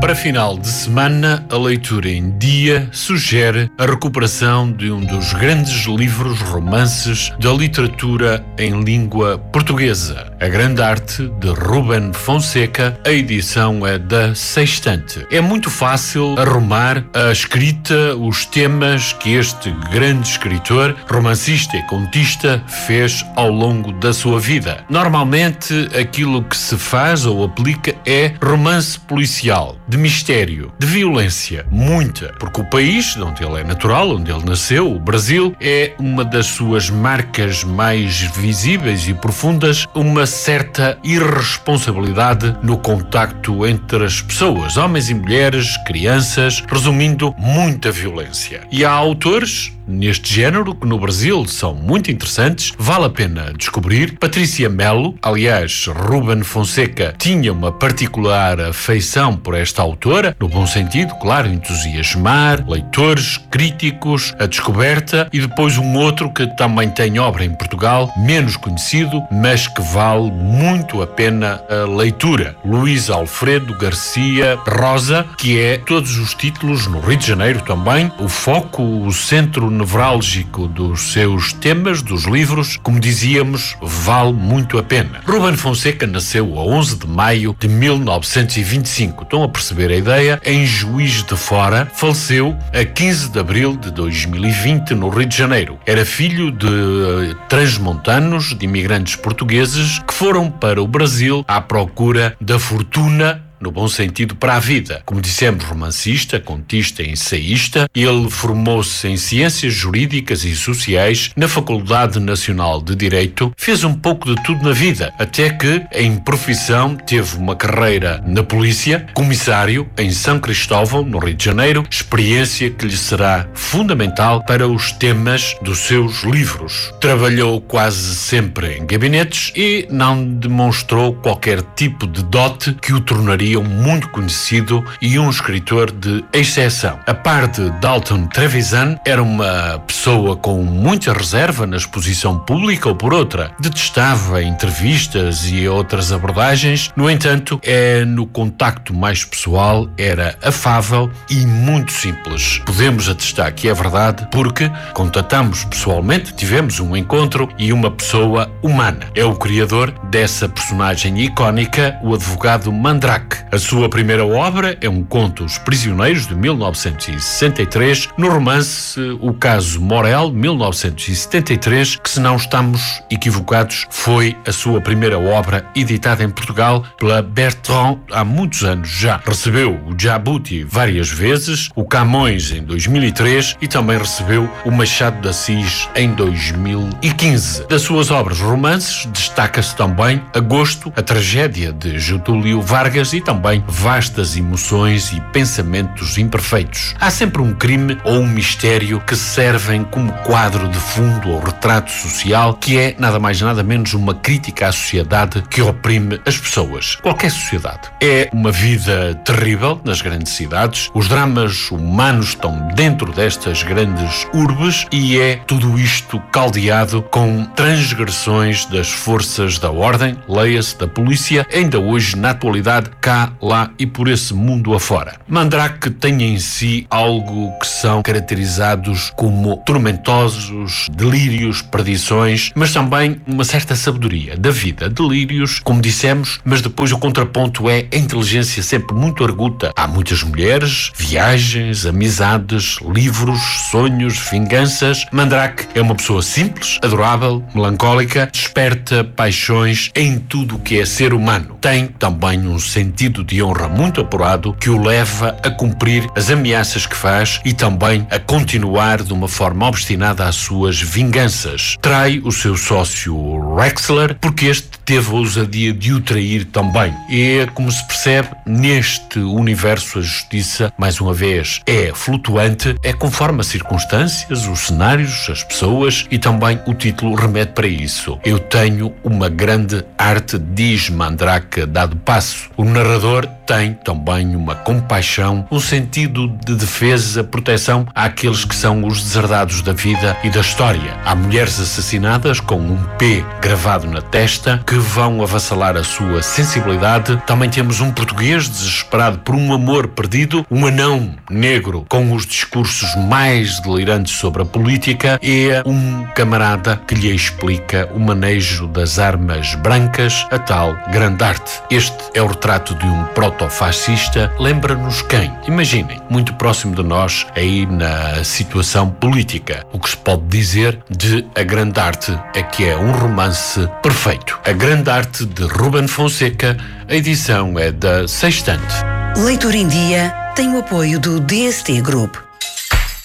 Para final de semana, a leitura em dia sugere a recuperação de um dos grandes livros romances da literatura em língua portuguesa, A Grande Arte, de Rubem Fonseca. A edição é da Sextante. É muito fácil arrumar a escrita, os temas que este grande escritor, romancista e contista fez ao longo da sua vida. Normalmente, aquilo que se faz ou aplica é romance policial, de mistério, de violência, muita, porque o país onde ele é natural, onde ele nasceu, o Brasil, é uma das suas marcas mais visíveis e profundas, uma certa irresponsabilidade no contacto entre as pessoas, homens e mulheres, crianças, resumindo, muita violência. E há autores neste género que no Brasil são muito interessantes, vale a pena descobrir. Patrícia Melo, aliás, Rubem Fonseca tinha uma particular afeição por esta autora, no bom sentido, claro, entusiasmar leitores, críticos, a descoberta, e depois um outro que também tem obra em Portugal, menos conhecido, mas que vale muito a pena a leitura. Luís Alfredo Garcia Rosa, que é todos os títulos no Rio de Janeiro também, o foco, o centro nevrálgico dos seus temas, dos livros, como dizíamos, vale muito a pena. Rubem Fonseca nasceu a 11 de maio de 1925. Estão a perceber a ideia? Em Juiz de Fora. Faleceu a 15 de abril de 2020 no Rio de Janeiro. Era filho de transmontanos, de imigrantes portugueses que foram para o Brasil à procura da fortuna, no bom sentido, para a vida. Como dissemos, romancista, contista e ensaísta, ele formou-se em Ciências Jurídicas e Sociais na Faculdade Nacional de Direito, fez um pouco de tudo na vida, até que, em profissão, teve uma carreira na polícia, comissário em São Cristóvão, no Rio de Janeiro, experiência que lhe será fundamental para os temas dos seus livros. Trabalhou quase sempre em gabinetes e não demonstrou qualquer tipo de dote que o tornaria muito conhecido e um escritor de exceção. A par de Dalton Trevisan, era uma pessoa com muita reserva na exposição pública ou por outra. Detestava entrevistas e outras abordagens, no entanto, no contacto mais pessoal era afável e muito simples. Podemos atestar que é verdade porque contatamos pessoalmente, tivemos um encontro e uma pessoa humana. É o criador dessa personagem icónica, o advogado Mandrake. A sua primeira obra é um conto, Os Prisioneiros, de 1963, no romance O Caso Morel, 1973, que, se não estamos equivocados, foi a sua primeira obra editada em Portugal pela Bertrand há muitos anos já. Recebeu o Jabuti várias vezes, o Camões em 2003 e também recebeu o Machado de Assis em 2015. Das suas obras romances destaca-se também Agosto, a tragédia de Getúlio Vargas e também Vastas Emoções e Pensamentos Imperfeitos. Há sempre um crime ou um mistério que servem como quadro de fundo ou retrato social, que é nada mais nada menos uma crítica à sociedade que oprime as pessoas. Qualquer sociedade. É uma vida terrível nas grandes cidades, os dramas humanos estão dentro destas grandes urbes e é tudo isto caldeado com transgressões das forças da ordem, leia-se da polícia, ainda hoje, na atualidade, cá, lá e por esse mundo afora. Mandrake tem em si algo que são caracterizados como tormentosos, delírios, perdições, mas também uma certa sabedoria da vida. Delírios, como dissemos, mas depois o contraponto é a inteligência sempre muito arguta. Há muitas mulheres, viagens, amizades, livros, sonhos, vinganças. Mandrake é uma pessoa simples, adorável, melancólica, desperta paixões em tudo o que é ser humano. Tem também um sentido de honra muito apurado que o leva a cumprir as ameaças que faz e também a continuar de uma forma obstinada às suas vinganças. Trai o seu sócio Rexler porque este teve a ousadia de o trair também. E é como se percebe, neste universo a justiça, mais uma vez, é flutuante, é conforme as circunstâncias, os cenários, as pessoas, e também o título remete para isso. Eu tenho uma grande arte, diz Mandrake, dado passo. O narrador narrador tem também uma compaixão, um sentido de defesa, proteção àqueles que são os deserdados da vida e da história. Há mulheres assassinadas com um P gravado na testa que vão avassalar a sua sensibilidade. Também temos um português desesperado por um amor perdido, um anão negro com os discursos mais delirantes sobre a política e um camarada que lhe explica o manejo das armas brancas, a tal grande arte. Este é o retrato de um proto-fascista. Lembra-nos quem? Imaginem, muito próximo de nós, aí na situação política. O que se pode dizer de A Grande Arte é que é um romance perfeito. A Grande Arte, de Ruben Fonseca. A edição é da Sextante. Leitura em Dia tem o apoio do DST Group.